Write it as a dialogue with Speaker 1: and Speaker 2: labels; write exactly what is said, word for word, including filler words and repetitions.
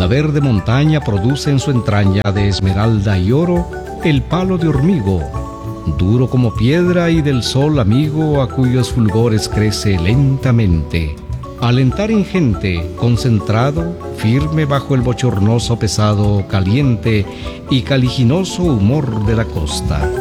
Speaker 1: La verde montaña produce en su entraña de esmeralda y oro el palo de hormigo, duro como piedra y del sol amigo, a cuyos fulgores crece lentamente. Alentar ingente, concentrado, firme bajo el bochornoso pesado, caliente y caliginoso humor de la costa.